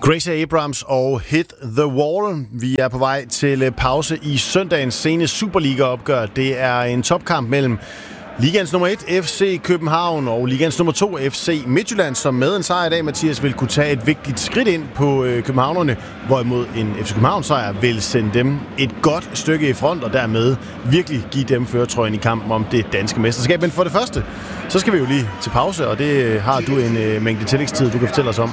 Gracie Abrams og Hit the Wall. Vi er på vej til pause i søndagens sene Superliga-opgør. Det er en topkamp mellem Ligaens nummer 1, FC København, og Ligaens nummer 2, FC Midtjylland, som med en sejr i dag, Mathias, vil kunne tage et vigtigt skridt ind på københavnerne, hvorimod en FC København-sejr vil sende dem et godt stykke i front, og dermed virkelig give dem førertrøjen i kampen om det danske mesterskab. Men for det første, så skal vi jo lige til pause, og det har du en mængde tillægstid, du kan fortælle os om.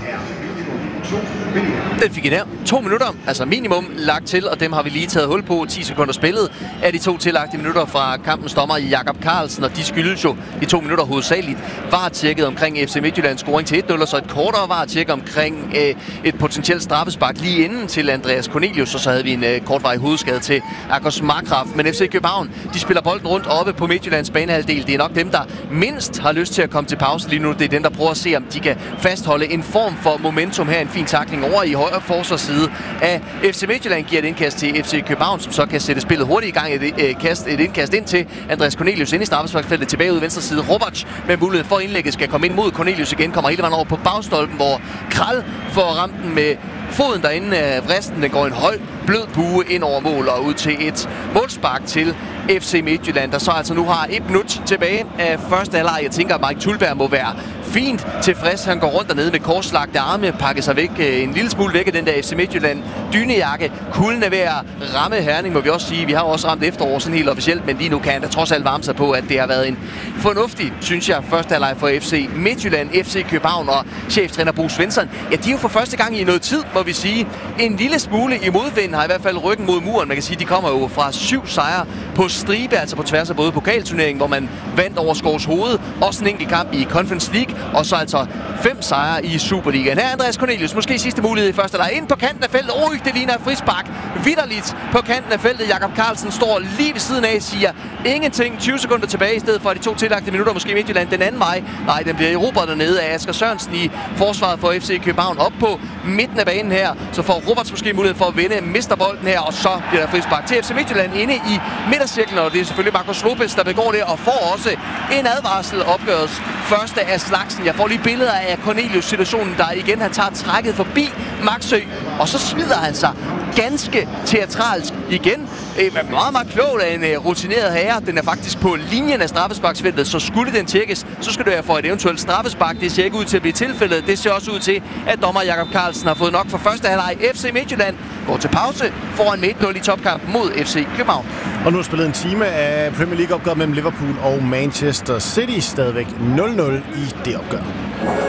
Den fik I der. 2 minutter, altså minimum, lagt til, og dem har vi lige taget hul på. 10 sekunder spillet af de 2 tillagte minutter fra kampens dommer Jakob Carlsen, og de skyldes jo de 2 minutter hovedsageligt. VAR-tjekket omkring FC Midtjyllands scoring til 1-0, og så et kortere VAR-tjek omkring et potentielt straffespark lige inden til Andreas Cornelius, og så havde vi en kortvarig hovedskade til Akos Markgraf. Men FC København, de spiller bolden rundt oppe på Midtjyllands banehalvdel. Det er nok dem, der mindst har lyst til at komme til pause lige nu. Det er dem, der prøver at se, om de kan fastholde en form for momentum her. En fin tackling over i højre forsvarsside af FC Midtjylland giver et indkast til FC København, som så kan sætte spillet hurtigt i gang. Et indkast ind til Andreas Cornelius ind i straffesparksfeltet, tilbage ud i venstre side. Roberts med mulighed for indlægget skal komme ind mod Cornelius igen, kommer hele vejen over på bagstolpen, hvor Kral får ramt den med foden derinde af vristen. Den går en høj, blød bue ind over mål og ud til et målspark til FC Midtjylland, der så altså nu har 1 minut tilbage af første halvleg. Jeg tænker, at Mike Thulberg må være fint tilfreds. Han går rundt dernede med korslagte arme, pakker sig væk en lille smule væk af den der FC Midtjylland dynejakke. Kulden er ved at ramme Herning, må vi også sige. Vi har også ramt efterår sådan helt officielt, men lige nu kan han da trods alt varme sig på, at det har været en fornuftig, synes jeg, første halvleg for FC Midtjylland, FC København og cheftræner Bo Svensson. Ja, de er jo for første gang i noget tid, må vi sige. En lille smule i modvind, har i hvert fald ryggen mod muren. Man kan sige, de kommer jo fra 7 sejre på stribe, altså på tværs af både pokalturneringen, hvor man vandt over Skovs Hoved, også en enkelt kamp i Conference League, og så altså 5 sejre i Superligaen. Her er Andreas Cornelius, måske sidste mulighed i første halvleg. Ind på kanten af feltet. Det ligner et frispark. Vitterligt på kanten af feltet. Jakob Carlsen står lige ved siden af, siger ingenting. 20 sekunder tilbage i stedet for de 2 tillagte minutter. Måske Midtjylland den anden vej. Nej, den bliver erobret dernede af Asger Sørensen i forsvaret for FC København. Op på midten af banen her, så får Roberts måske mulighed for at vinde. Mister bolden her, og så bliver der frispark til FC Midtjylland inde i midtercirklen. Og det er selvfølgelig Marcos Lopez, der begår det, og får også en advarsel. Opgøres første af slagsen. Jeg får lige billeder af Cornelius situationen, der igen han tager trækket forbi Maxø, og så smider han sig ganske teatralsk igen. Meget, meget klogt af en rutineret herre. Den er faktisk på linjen af straffesparksfeltet, så skulle den tjekkes, så skal det være for et eventuelt straffespark. Det ser ikke ud til at blive tilfældet. Det ser også ud til, at dommer Jakob Carlsen har fået nok for første halvleg. FC Midtjylland går til pause foran med 1-0 i topkampen mod FC København. Og nu er spillet en time af Premier League-opgør mellem Liverpool og Manchester City. Stadigvæk 0-0 i det opgør.